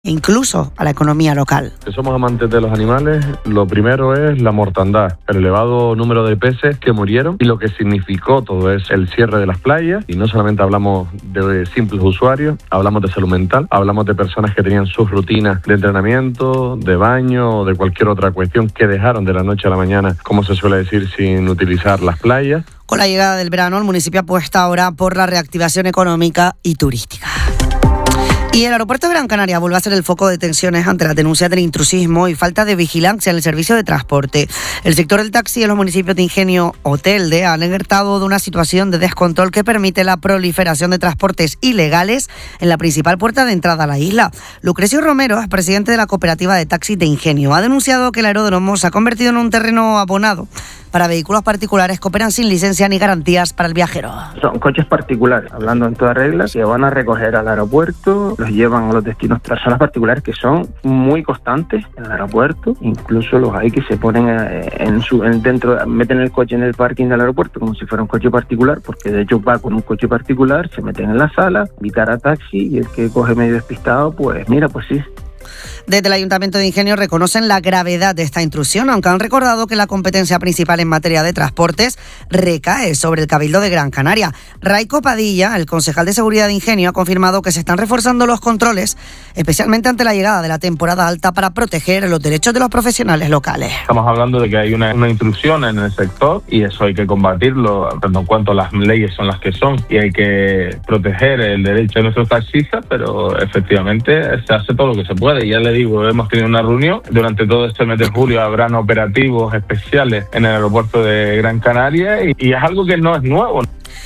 incluso a la economía local. Si somos amantes de los animales, lo primero es la mortandad, el elevado número de peces que murieron y lo que significó todo es el cierre de las playas. Y no solamente hablamos de simples usuarios, hablamos de salud mental, hablamos de personas que tenían sus rutinas de entrenamiento, de baño o de cualquier otra cuestión que dejaron de la noche a la mañana, como se suele decir, sin utilizar las playas. Con la llegada del verano, el municipio apuesta ahora por la reactivación económica y turística. Y el aeropuerto de Gran Canaria vuelve a ser el foco de tensiones ante las denuncias del intrusismo y falta de vigilancia en el servicio de transporte. El sector del taxi en los municipios de Ingenio o Telde han alertado de una situación de descontrol que permite la proliferación de transportes ilegales en la principal puerta de entrada a la isla. Lucrecio Romero, es presidente de la cooperativa de taxis de Ingenio, ha denunciado que el aeródromo se ha convertido en un terreno abonado para vehículos particulares que operan sin licencia ni garantías para el viajero. Son coches particulares, hablando en todas reglas, que van a recoger al aeropuerto, los llevan a los destinos, personas particulares que son muy constantes en el aeropuerto, incluso los hay que se ponen meten el coche en el parking del aeropuerto como si fuera un coche particular, porque de hecho va con un coche particular, se meten en la sala, invitar a taxi y el que coge medio despistado, pues mira, pues sí. Desde el Ayuntamiento de Ingenio reconocen la gravedad de esta intrusión, aunque han recordado que la competencia principal en materia de transportes recae sobre el Cabildo de Gran Canaria. Raico Padilla, el concejal de Seguridad de Ingenio, ha confirmado que se están reforzando los controles, especialmente ante la llegada de la temporada alta, para proteger los derechos de los profesionales locales. Estamos hablando de que hay una intrusión en el sector y eso hay que combatirlo, en cuanto las leyes son las que son y hay que proteger el derecho de nuestros taxistas, pero efectivamente se hace todo lo que se puede. Ya le digo, hemos tenido una reunión, durante todo este mes de julio habrán operativos especiales en el aeropuerto de Gran Canaria y es algo que no es nuevo.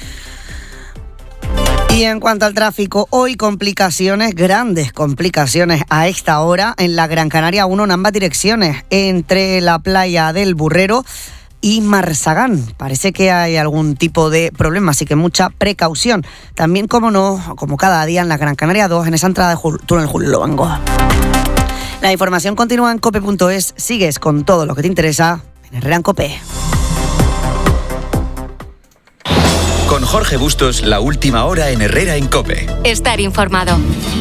Y en cuanto al tráfico, hoy grandes complicaciones a esta hora en la Gran Canaria 1 en ambas direcciones, entre la playa del Burrero y Marsagán. Parece que hay algún tipo de problema, así que mucha precaución. También, como cada día en la Gran Canaria 2, en esa entrada de túnel Julio Luengo. La información continúa en cope.es. Sigues con todo lo que te interesa en Herrera en Cope. Con Jorge Bustos, la última hora en Herrera en Cope. Estar informado.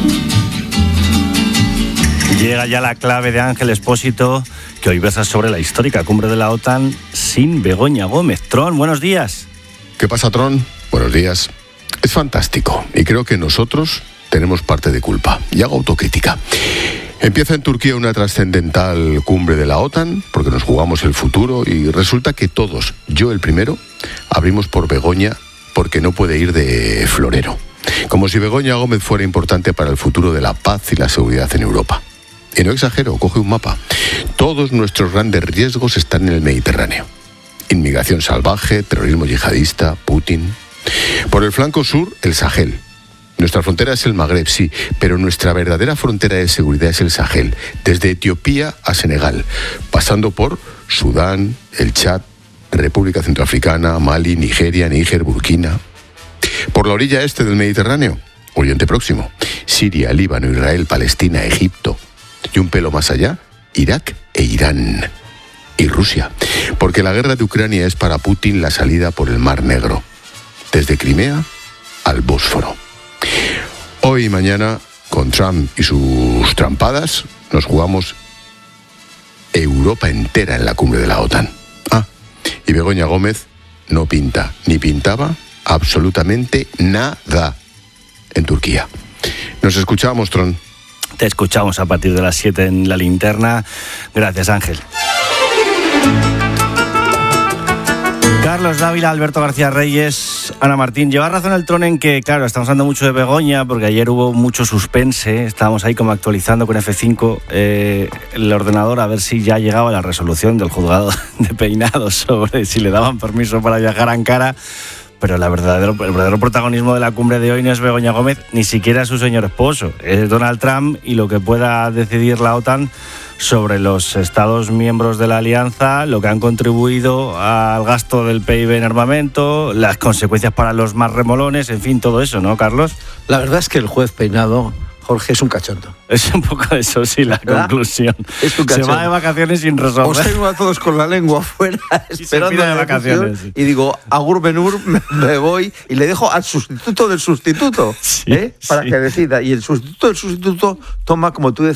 Llega ya la clave de Ángel Expósito, que hoy versa sobre la histórica cumbre de la OTAN sin Begoña Gómez. Tron, buenos días. ¿Qué pasa, Tron? Buenos días. Es fantástico y creo que nosotros tenemos parte de culpa. Y hago autocrítica. Empieza en Turquía una trascendental cumbre de la OTAN, porque nos jugamos el futuro, y resulta que todos, yo el primero, abrimos por Begoña porque no puede ir de florero. Como si Begoña Gómez fuera importante para el futuro de la paz y la seguridad en Europa. Y no exagero, coge un mapa. Todos nuestros grandes riesgos están en el Mediterráneo. Inmigración salvaje, terrorismo yihadista, Putin. Por el flanco sur, el Sahel. Nuestra frontera es el Magreb, sí, pero nuestra verdadera frontera de seguridad es el Sahel, desde Etiopía a Senegal, pasando por Sudán, el Chad, República Centroafricana, Mali, Nigeria, Níger, Burkina. Por la orilla este del Mediterráneo, Oriente Próximo, Siria, Líbano, Israel, Palestina, Egipto. Y un pelo más allá, Irak e Irán. Y Rusia, porque la guerra de Ucrania es para Putin la salida por el Mar Negro, desde Crimea al Bósforo. Hoy y mañana, con Trump y sus trampadas, nos jugamos Europa entera en la cumbre de la OTAN. Y Begoña Gómez no pinta, ni pintaba absolutamente nada en Turquía. Nos escuchamos, Tron. Te escuchamos a partir de las 7 en La Linterna. Gracias, Ángel. Carlos Dávila, Alberto García Reyes, Ana Martín. Lleva razón el Tron en que, claro, estamos hablando mucho de Begoña, porque ayer hubo mucho suspense. Estábamos ahí como actualizando con F5 el ordenador a ver si ya llegaba la resolución del juzgado de Peinados sobre si le daban permiso para viajar a Ankara. Pero el verdadero protagonismo de la cumbre de hoy no es Begoña Gómez, ni siquiera su señor esposo. Es Donald Trump y lo que pueda decidir la OTAN sobre los Estados miembros de la alianza, lo que han contribuido al gasto del PIB en armamento, las consecuencias para los más remolones, en fin, todo eso, ¿no, Carlos? La verdad es que el juez Peinado Jorge es un cachondo. Es un poco eso, sí, la ¿verdad? conclusión. Es un Se cachondo. va de vacaciones sin Os resolver. tengo a todos con la lengua afuera esperando pira de la decisión, vacaciones, sí. y digo, agur benur, me voy y le dejo al sustituto del sustituto, Sí, para sí. que decida. Y el sustituto del sustituto toma, como tú decías,